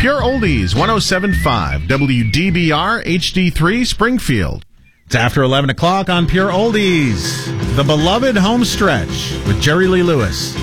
Pure Oldies, 107.5, WDBR HD3 Springfield. It's after 11 o'clock on Pure Oldies, the beloved home stretch with Jerry Lee Lewis.